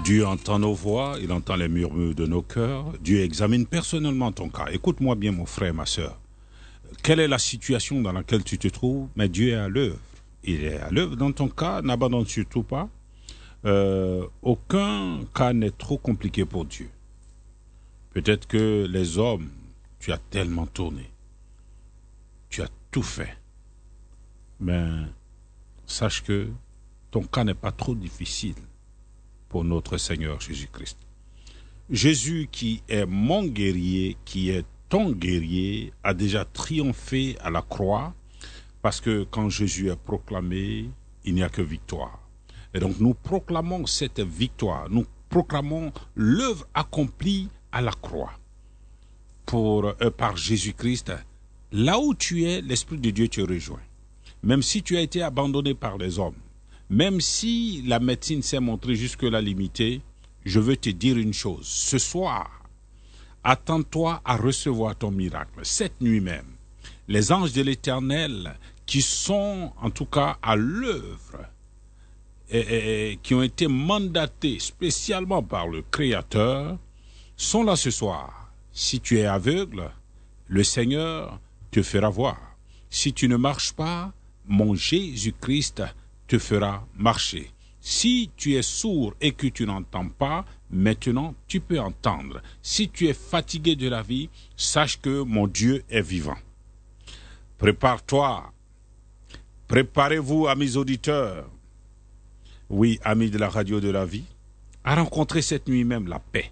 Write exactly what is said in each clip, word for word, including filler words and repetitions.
Dieu entend nos voix, il entend les murmures de nos cœurs. Dieu examine personnellement ton cas. Écoute-moi bien, mon frère, ma sœur. Quelle est la situation dans laquelle tu te trouves? Mais Dieu est à l'œuvre. Il est à l'œuvre dans ton cas, n'abandonne surtout pas. Euh, aucun cas n'est trop compliqué pour Dieu. Peut-être que les hommes, tu as tellement tourné. Tu as tout fait. Mais sache que ton cas n'est pas trop difficile pour notre Seigneur Jésus-Christ. Jésus qui est mon guerrier, qui est ton guerrier, a déjà triomphé à la croix, parce que quand Jésus est proclamé, il n'y a que victoire. Et donc nous proclamons cette victoire, nous proclamons l'œuvre accomplie à la croix pour, euh, par Jésus-Christ. Là où tu es, l'Esprit de Dieu te rejoint. Même si tu as été abandonné par les hommes, même si la médecine s'est montrée jusque-là limitée, je veux te dire une chose. Ce soir, attends-toi à recevoir ton miracle. Cette nuit même, les anges de l'Éternel qui sont en tout cas à l'œuvre et, et qui ont été mandatés spécialement par le Créateur sont là ce soir. Si tu es aveugle, le Seigneur te fera voir. Si tu ne marches pas, mon Jésus-Christ te fera marcher. Si tu es sourd et que tu n'entends pas, maintenant tu peux entendre. Si tu es fatigué de la vie, sache que mon Dieu est vivant. Prépare-toi. Préparez-vous, amis auditeurs. Oui, amis de la radio de la vie, à rencontrer cette nuit même la paix,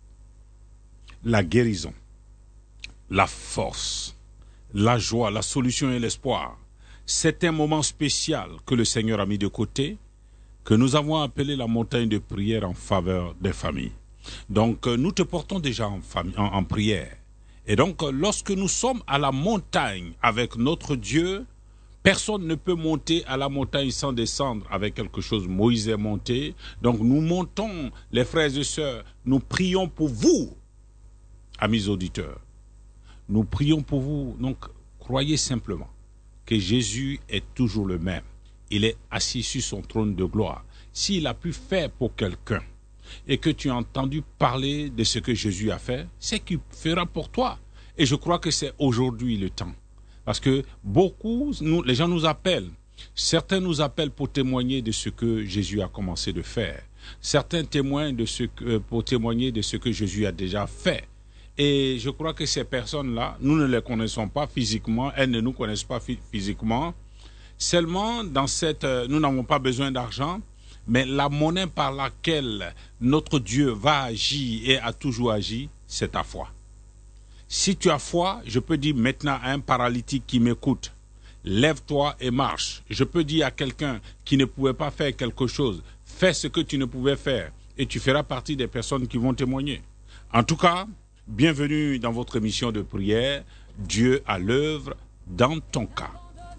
la guérison, la force, la joie, la solution et l'espoir. C'est un moment spécial que le Seigneur a mis de côté, que nous avons appelé la montagne de prière en faveur des familles. Donc, nous te portons déjà en, famille, en, en prière. Et donc, lorsque nous sommes à la montagne avec notre Dieu, personne ne peut monter à la montagne sans descendre avec quelque chose. Moïse est monté. Donc, nous montons, les frères et sœurs, nous prions pour vous, amis auditeurs. Nous prions pour vous. Donc, croyez simplement que Jésus est toujours le même. Il est assis sur son trône de gloire. S'il a pu faire pour quelqu'un et que tu as entendu parler de ce que Jésus a fait, c'est qu'il fera pour toi. Et je crois que c'est aujourd'hui le temps. Parce que beaucoup, nous, les gens nous appellent. Certains nous appellent pour témoigner de ce que Jésus a commencé de faire. Certains témoignent de ce que, pour témoigner de ce que Jésus a déjà fait. Et je crois que ces personnes-là, nous ne les connaissons pas physiquement, elles ne nous connaissent pas physiquement. Seulement, dans cette, nous n'avons pas besoin d'argent, mais la monnaie par laquelle notre Dieu va agir et a toujours agi, c'est ta foi. Si tu as foi, je peux dire maintenant à un paralytique qui m'écoute, lève-toi et marche. Je peux dire à quelqu'un qui ne pouvait pas faire quelque chose, fais ce que tu ne pouvais faire et tu feras partie des personnes qui vont témoigner. En tout cas, bienvenue dans votre émission de prière, Dieu à l'œuvre dans ton cas.